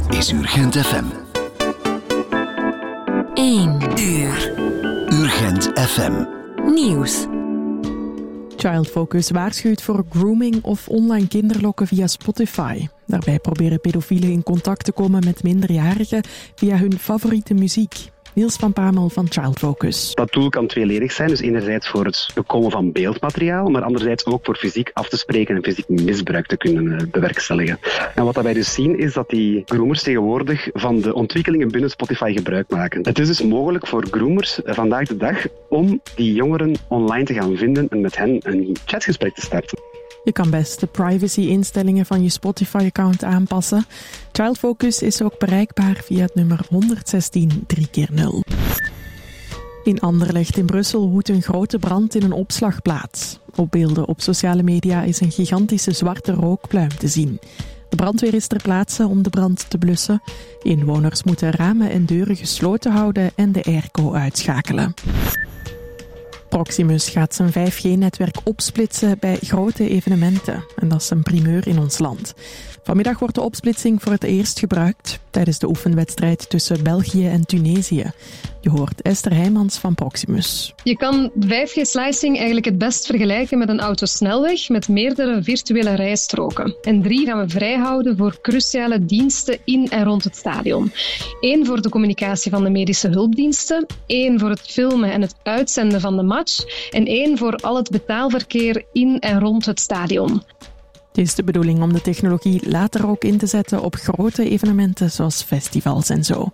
is Urgent FM. 1 uur. Urgent FM. Nieuws. Child Focus waarschuwt voor grooming of online kinderlokken via Spotify. Daarbij proberen pedofielen in contact te komen met minderjarigen via hun favoriete muziek. Niels van Pamel van Child Focus. Dat doel kan tweeledig zijn, dus enerzijds voor het bekomen van beeldmateriaal, maar anderzijds ook voor fysiek af te spreken en fysiek misbruik te kunnen bewerkstelligen. En wat wij dus zien is dat die groomers tegenwoordig van de ontwikkelingen binnen Spotify gebruik maken. Het is dus mogelijk voor groomers vandaag de dag om die jongeren online te gaan vinden en met hen een chatgesprek te starten. Je kan best de privacy-instellingen van je Spotify-account aanpassen. Child Focus is ook bereikbaar via het nummer 116 3x0. In Anderlecht in Brussel woedt een grote brand in een opslagplaats. Op beelden op sociale media is een gigantische zwarte rookpluim te zien. De brandweer is ter plaatse om de brand te blussen. Inwoners moeten ramen en deuren gesloten houden en de airco uitschakelen. Proximus gaat zijn 5G-netwerk opsplitsen bij grote evenementen. En dat is een primeur in ons land. Vanmiddag wordt de opsplitsing voor het eerst gebruikt tijdens de oefenwedstrijd tussen België en Tunesië. Je hoort Esther Heijmans van Proximus. Je kan 5G-slicing eigenlijk het best vergelijken met een autosnelweg met meerdere virtuele rijstroken. En 3 gaan we vrijhouden voor cruciale diensten in en rond het stadion. 1 voor de communicatie van de medische hulpdiensten, 1 voor het filmen en het uitzenden van de match en 1 voor al het betaalverkeer in en rond het stadion. Het is de bedoeling om de technologie later ook in te zetten op grote evenementen zoals festivals en zo.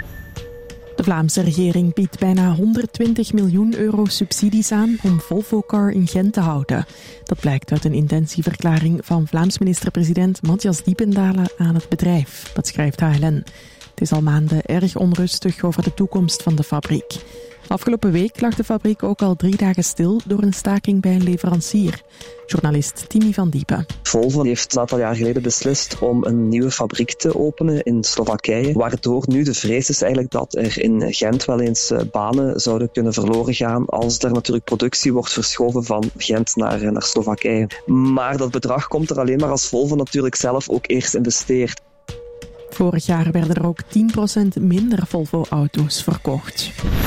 De Vlaamse regering biedt bijna 120 miljoen euro subsidies aan om Volvocar in Gent te houden. Dat blijkt uit een intentieverklaring van Vlaams minister-president Matthias Diependalen aan het bedrijf. Dat schrijft HLN. Het is al maanden erg onrustig over de toekomst van de fabriek. Afgelopen week lag de fabriek ook al 3 dagen stil door een staking bij een leverancier. Journalist Timmy van Diepen. Volvo heeft een aantal jaar geleden beslist om een nieuwe fabriek te openen in Slowakije. Waardoor nu de vrees is eigenlijk dat er in Gent wel eens banen zouden kunnen verloren gaan als er natuurlijk productie wordt verschoven van Gent naar Slowakije. Maar dat bedrag komt er alleen maar als Volvo natuurlijk zelf ook eerst investeert. Vorig jaar werden er ook 10% minder Volvo-auto's verkocht.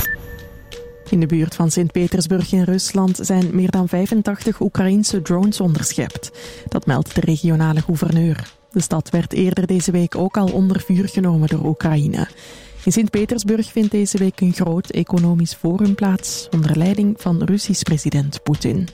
In de buurt van Sint-Petersburg in Rusland zijn meer dan 85 Oekraïense drones onderschept. Dat meldt de regionale gouverneur. De stad werd eerder deze week ook al onder vuur genomen door Oekraïne. In Sint-Petersburg vindt deze week een groot economisch forum plaats onder leiding van Russisch president Poetin.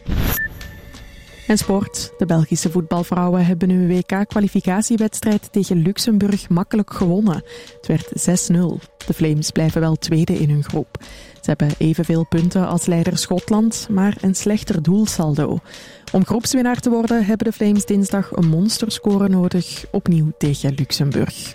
En sport. De Belgische voetbalvrouwen hebben hun WK-kwalificatiewedstrijd tegen Luxemburg makkelijk gewonnen. Het werd 6-0. De Flames blijven wel tweede in hun groep. Ze hebben evenveel punten als leider Schotland, maar een slechter doelsaldo. Om groepswinnaar te worden hebben de Flames dinsdag een monsterscore nodig, opnieuw tegen Luxemburg.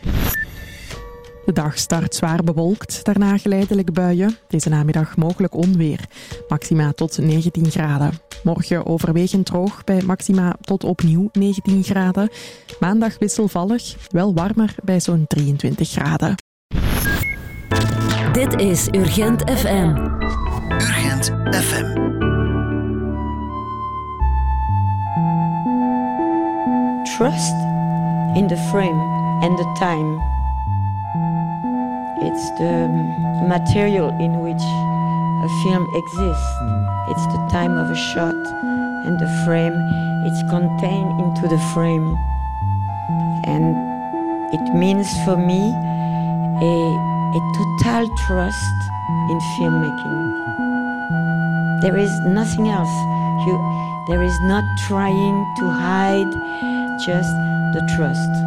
De dag start zwaar bewolkt, daarna geleidelijk buien. Deze namiddag mogelijk onweer. Maxima tot 19 graden. Morgen overwegend droog bij maxima tot opnieuw 19 graden. Maandag wisselvallig, wel warmer bij zo'n 23 graden. Dit is Urgent FM. Urgent FM. Trust in the frame and the time. It's the material in which a film exists. It's the time of a shot and the frame. It's contained into the frame. And it means for me a total trust in filmmaking. There is nothing else. There is not trying to hide, just the trust.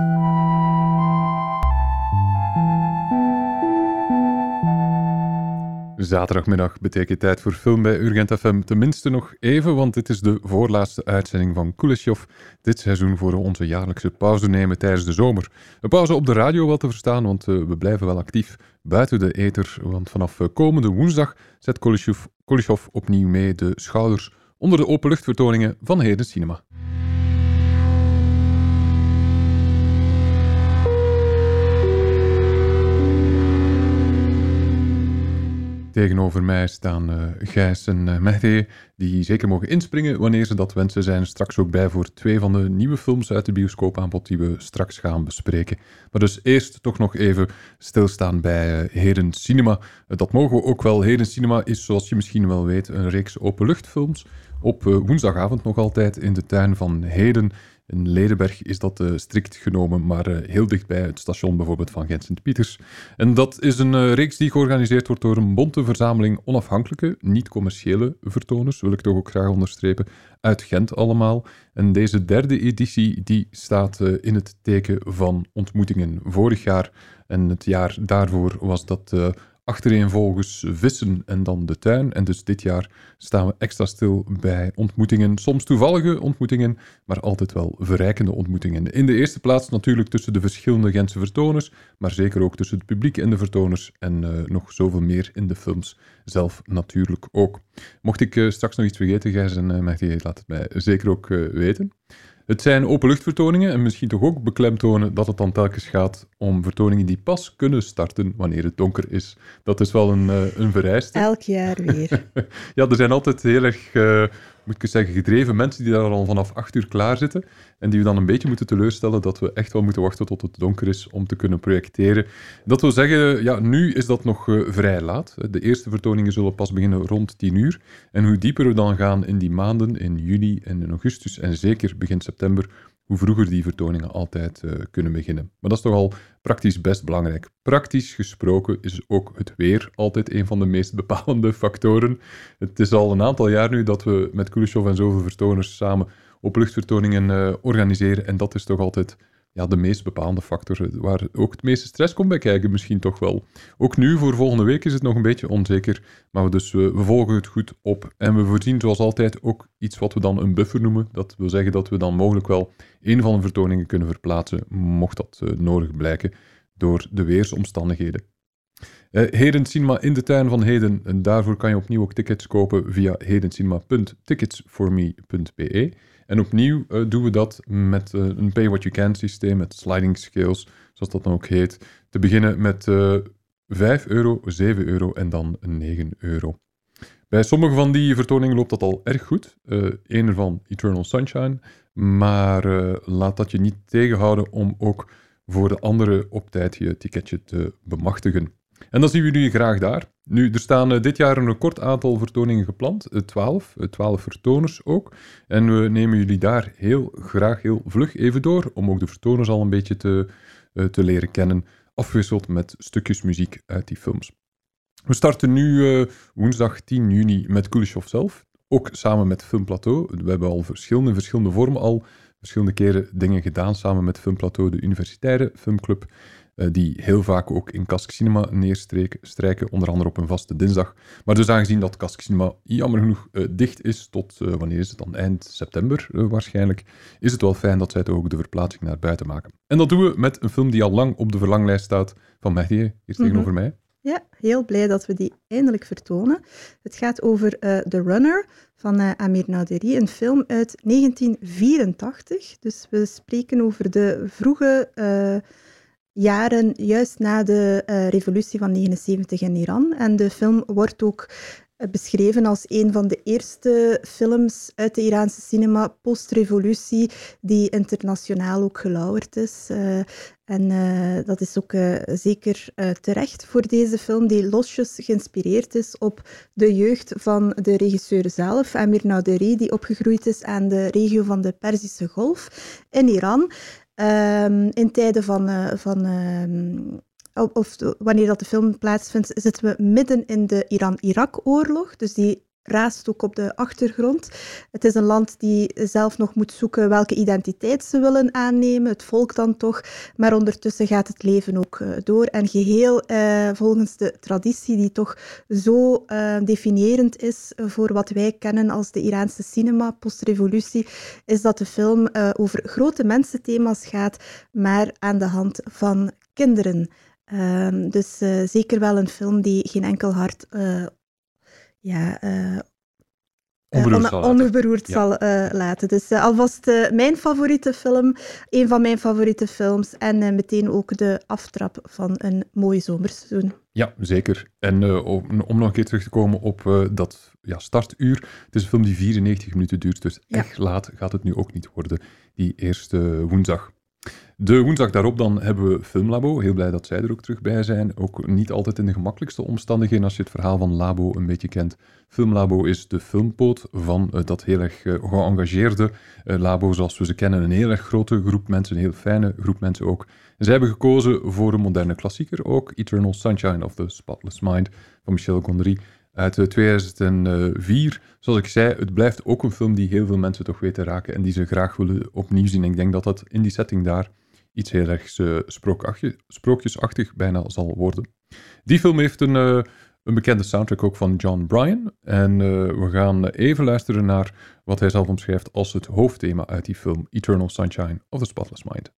Zaterdagmiddag betekent tijd voor film bij Urgent FM. Tenminste nog even, want dit is de voorlaatste uitzending van Kuleshov dit seizoen voor onze jaarlijkse pauze nemen tijdens de zomer. Een pauze op de radio wel te verstaan, want we blijven wel actief buiten de ether. Want vanaf komende woensdag zet Kuleshov opnieuw mee de schouders onder de openluchtvertoningen van Heden Cinema. tegenover mij staan Gijs en Mehdi, die zeker mogen inspringen wanneer ze dat wensen. Zijn straks ook bij voor 2 van de nieuwe films uit de bioscoopaanbod die we straks gaan bespreken. Maar dus eerst toch nog even stilstaan bij Heden Cinema. Dat mogen we ook wel. Heden Cinema is, zoals je misschien wel weet, een reeks openluchtfilms. Op woensdagavond nog altijd in de tuin van Heden. In Ledenberg is dat strikt genomen, maar heel dichtbij het station bijvoorbeeld van Gent-Sint-Pieters. En dat is een reeks die georganiseerd wordt door een bonte verzameling onafhankelijke, niet-commerciële vertoners, wil ik toch ook graag onderstrepen, uit Gent allemaal. En deze 3e editie die staat in het teken van ontmoetingen. Vorig jaar en het jaar daarvoor was dat achtereenvolgens vissen en dan de tuin. En dus dit jaar staan we extra stil bij ontmoetingen. Soms toevallige ontmoetingen, maar altijd wel verrijkende ontmoetingen. In de eerste plaats natuurlijk tussen de verschillende Gentse vertoners, maar zeker ook tussen het publiek en de vertoners en nog zoveel meer in de films zelf natuurlijk ook. Mocht ik straks nog iets vergeten, Gijs en Mehdi, laat het mij zeker ook weten. Het zijn openluchtvertoningen en misschien toch ook beklemtonen dat het dan telkens gaat om vertoningen die pas kunnen starten wanneer het donker is. Dat is wel een vereiste. Elk jaar weer. Ja, er zijn altijd heel erg, moet ik zeggen, gedreven mensen die daar al vanaf 8 uur klaar zitten en die we dan een beetje moeten teleurstellen dat we echt wel moeten wachten tot het donker is om te kunnen projecteren. Dat wil zeggen, ja, nu is dat nog vrij laat. De eerste vertoningen zullen pas beginnen rond 10 uur. En hoe dieper we dan gaan in die maanden, in juli en in augustus en zeker begin september, hoe vroeger die vertoningen altijd kunnen beginnen. Maar dat is toch al praktisch best belangrijk. Praktisch gesproken is ook het weer altijd een van de meest bepalende factoren. Het is al een aantal jaar nu dat we met Kuleshov en zoveel vertoners samen openluchtvertoningen organiseren. En dat is toch altijd de meest bepalende factor, waar ook het meeste stress komt bij kijken misschien toch wel. Ook nu, voor volgende week, is het nog een beetje onzeker, maar we volgen het goed op. En we voorzien zoals altijd ook iets wat we dan een buffer noemen. Dat wil zeggen dat we dan mogelijk wel een van de vertoningen kunnen verplaatsen, mocht dat nodig blijken, door de weersomstandigheden. Heden Cinema in de tuin van Heden. En daarvoor kan je opnieuw ook tickets kopen via hedencinema.ticketsforme.be. En opnieuw doen we dat met een pay-what-you-can systeem, met sliding scales, zoals dat dan ook heet. Te beginnen met €5, €7 en dan €9. Bij sommige van die vertoningen loopt dat al erg goed. Eén ervan, Eternal Sunshine. Maar laat dat je niet tegenhouden om ook voor de andere op tijd je ticketje te bemachtigen. En dan zien we jullie graag daar. Nu, er staan dit jaar een record aantal vertoningen gepland. 12 vertoners ook. En we nemen jullie daar heel graag heel vlug even door, om ook de vertoners al een beetje te leren kennen, afgewisseld met stukjes muziek uit die films. We starten nu woensdag 10 juni met Kuleshov zelf, ook samen met Filmplateau. We hebben al verschillende vormen al, verschillende keren dingen gedaan samen met Filmplateau, de universitaire filmclub, die heel vaak ook in Kask Cinema neerstrijken, onder andere op een vaste dinsdag. Maar dus aangezien dat Kask Cinema jammer genoeg dicht is tot, wanneer is het dan, eind september waarschijnlijk, is het wel fijn dat zij toch ook de verplaatsing naar buiten maken. En dat doen we met een film die al lang op de verlanglijst staat van Mehdi, hier tegenover mij. Ja, heel blij dat we die eindelijk vertonen. Het gaat over The Runner van Amir Nauderi, een film uit 1984. Dus we spreken over de vroege jaren, juist na de revolutie van 79 in Iran. En de film wordt ook beschreven als een van de eerste films uit de Iraanse cinema post-revolutie die internationaal ook gelauwerd is. Dat is ook zeker terecht voor deze film, die losjes geïnspireerd is op de jeugd van de regisseur zelf, Amir Nauderi, die opgegroeid is aan de regio van de Perzische Golf in Iran. In tijden wanneer dat de film plaatsvindt, zitten we midden in de Iran-Irak-oorlog. Dus die raast ook op de achtergrond. Het is een land die zelf nog moet zoeken welke identiteit ze willen aannemen, het volk dan toch. Maar ondertussen gaat het leven ook door. En geheel volgens de traditie die toch zo definiërend is voor wat wij kennen als de Iraanse cinema post-revolutie, is dat de film over grote mensenthema's gaat, maar aan de hand van kinderen. Dus zeker wel een film die geen enkel hart onberoerd zal laten. Dus alvast mijn favoriete film, een van mijn favoriete films en meteen ook de aftrap van een mooi zomerseizoen. Ja, zeker. En om nog een keer terug te komen op dat startuur. Het is een film die 94 minuten duurt, dus echt laat gaat het nu ook niet worden, die eerste woensdag. De woensdag daarop dan hebben we Filmlabo. Heel blij dat zij er ook terug bij zijn. Ook niet altijd in de gemakkelijkste omstandigheden als je het verhaal van Labo een beetje kent. Filmlabo is de filmpoot van dat heel erg geëngageerde Labo, zoals we ze kennen. Een heel erg grote groep mensen, een heel fijne groep mensen ook. En zij hebben gekozen voor een moderne klassieker ook. Eternal Sunshine of the Spotless Mind van Michel Gondry uit 2004. Zoals ik zei, het blijft ook een film die heel veel mensen toch weten raken en die ze graag willen opnieuw zien. En ik denk dat dat in die setting daar iets heel erg sprookjesachtig bijna zal worden. Die film heeft een bekende soundtrack ook van John Bryan. En we gaan even luisteren naar wat hij zelf omschrijft als het hoofdthema uit die film Eternal Sunshine of the Spotless Mind.